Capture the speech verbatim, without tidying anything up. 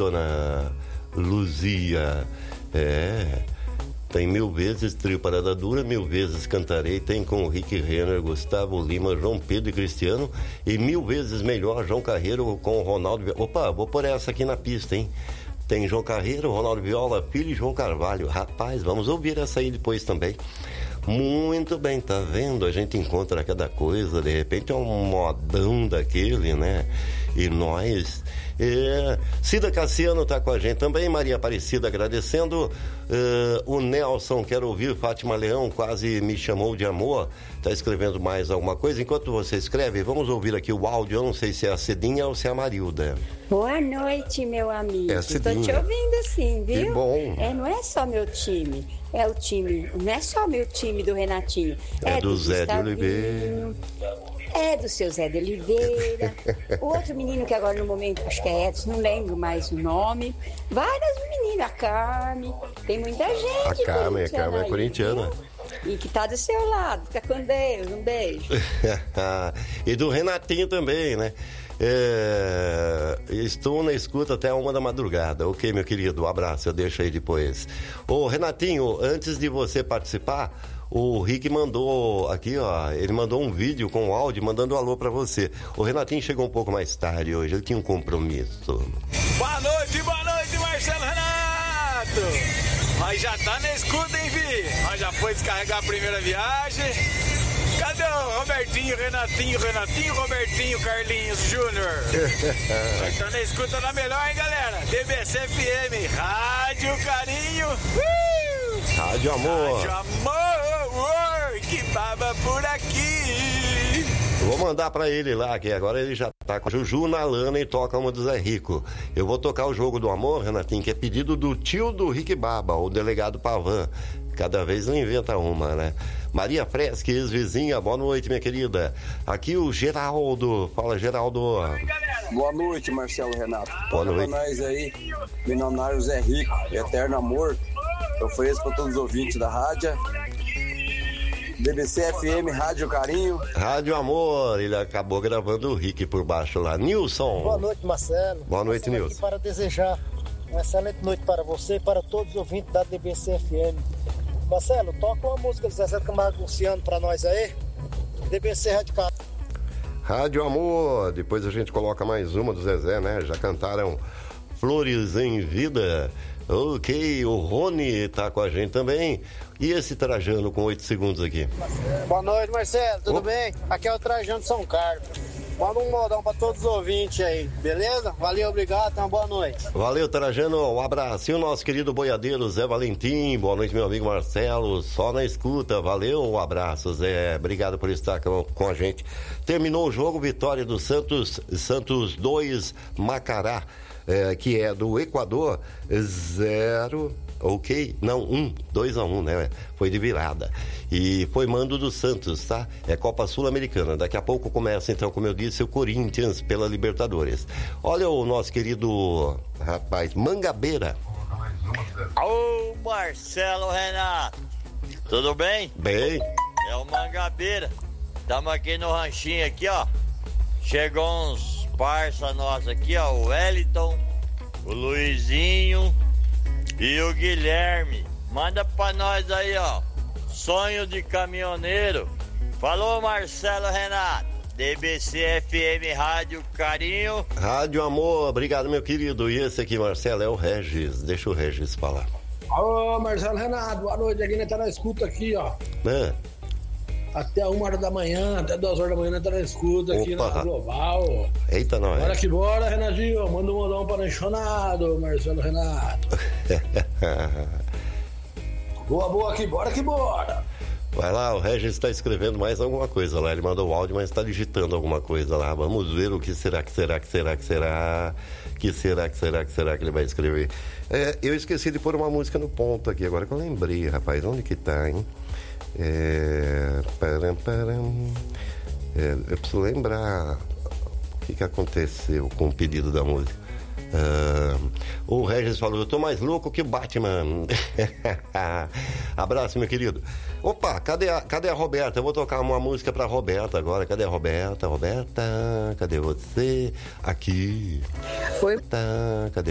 dona Luzia? É... Tem Mil Vezes, Trio Parada Dura, Mil Vezes Cantarei, tem com o Rick Renner, Gustavo Lima, João Pedro e Cristiano, e Mil Vezes Melhor, João Carreiro com o Ronaldo Viola. Opa, vou pôr essa aqui na pista, hein? Tem João Carreiro, Ronaldo Viola, Filho e João Carvalho. Rapaz, vamos ouvir essa aí depois também. Muito bem, tá vendo? A gente encontra cada coisa, de repente é um modão daquele, né? E nós... É, Cida Cassiano tá com a gente também, Maria Aparecida agradecendo, uh, o Nelson, quero ouvir, Fátima Leão, quase me chamou de amor, tá escrevendo mais alguma coisa, enquanto você escreve, vamos ouvir aqui o áudio, eu não sei se é a Cidinha ou se é a Marilda. Boa noite, meu amigo, é estou te ouvindo sim, viu? Que bom. É, não é só meu time, é o time, não é só meu time do Renatinho, é, é do, do Zé Gustavinho, de Oliveira, é do seu Zé de Oliveira, o outro menino que agora no momento, acho que é Edson, não lembro mais o nome, várias meninas, a Carmen, tem muita gente. A Carmen, a Carmen é corintiana. E que tá do seu lado, fica com Deus, um beijo. E do Renatinho também, né? É, estou na escuta até uma da madrugada. Ok, meu querido, um abraço, eu deixo aí depois. Ô Renatinho, antes de você participar, o Rick mandou aqui, ó, ele mandou um vídeo com áudio mandando um alô pra você. O Renatinho chegou um pouco mais tarde hoje, ele tinha um compromisso. Boa noite, boa noite, Marcelo Renato! Nós já tá na escuta, hein, Vi? Nós já foi descarregar a primeira viagem. Cadê o Robertinho, Renatinho, Renatinho, Robertinho, Carlinhos Júnior? Nós tá na escuta na melhor, hein, galera? D B C F M, Rádio Carinho. Uh! Rádio Amor. Rádio Amor, que baba por aqui. Vou mandar pra ele lá, que agora ele já tá com a Juju na lana e toca uma do Zé Rico. Eu vou tocar o Jogo do Amor, Renatinho, que é pedido do tio do Rick Baba, o delegado Pavan. Cada vez não inventa uma, né? Maria Fresque, ex-vizinha, boa noite, minha querida. Aqui o Geraldo. Fala, Geraldo. Boa noite, Marcelo Renato. Boa noite. Para nós aí, milionário Zé Rico, Eterno Amor. Eu ofereço para todos os ouvintes da rádio. D B C F M, Rádio Carinho. Rádio Amor, ele acabou gravando o Rick por baixo lá. Nilson. Boa noite, Marcelo. Boa noite, Marcelo, Nilson. Aqui para desejar uma excelente noite para você e para todos os ouvintes da D B C F M. Marcelo, toca uma música do Zezé Camargo Luciano para nós aí. D B C Rádio Carinho. Rádio Amor, depois a gente coloca mais uma do Zezé, né? Já cantaram Flores em Vida. Ok, o Rony tá com a gente também. E esse Trajano com oito segundos aqui. Boa noite, Marcelo, tudo Opa. bem? Aqui é o Trajano de São Carlos. Manda um modão pra todos os ouvintes aí, beleza? Valeu, obrigado, uma boa noite. Valeu, Trajano, um abraço. E o nosso querido boiadeiro Zé Valentim, boa noite, meu amigo Marcelo, só na escuta, valeu, um abraço, Zé, obrigado por estar com, com a gente. Terminou o jogo, vitória do Santos, Santos dois, Macará, é, que é do Equador, zero... Ok? Não, um, dois a um, né? Foi de virada. E foi mando do Santos, tá? É Copa Sul-Americana. Daqui a pouco começa, então, como eu disse, o Corinthians pela Libertadores. Olha o nosso querido, rapaz, Mangabeira. Ô, Marcelo Renato. Tudo bem? Bem. É o Mangabeira. Estamos aqui no ranchinho aqui, ó. Chegou uns parça nossos aqui, ó. O Wellington, o Luizinho... E o Guilherme, manda pra nós aí, ó, Sonho de Caminhoneiro. Falou, Marcelo Renato, D B C F M Rádio Carinho. Rádio Amor, obrigado, meu querido. E esse aqui, Marcelo, é o Regis. Deixa o Regis falar. Alô, Marcelo Renato, boa noite. Aqui, né, tá na escuta aqui, ó. É. Até uma hora da manhã, até duas horas da manhã, né, tá na escuta aqui. Opa. Na Global. Eita, nós. Bora que bora, Renatinho. Manda um modão para enxonado, Marcelo Renato. Boa, boa, que bora, que bora. Vai lá, o Regis está escrevendo mais alguma coisa lá. Ele mandou o áudio, mas está digitando alguma coisa lá. Vamos ver o que será, que será, que será, que será, que será, que será, que será que ele vai escrever. É, eu esqueci de pôr uma música no ponto aqui, agora que eu lembrei, rapaz. Onde que tá, hein? É, param, param, é, eu preciso lembrar o que, que aconteceu com o pedido da música. Uh, o Regis falou, eu tô mais louco que o Batman. Abraço, meu querido. Opa, cadê a, cadê a Roberta? Eu vou tocar uma música pra Roberta agora. Cadê a Roberta? Roberta, cadê você? Aqui. Foi. Tá, cadê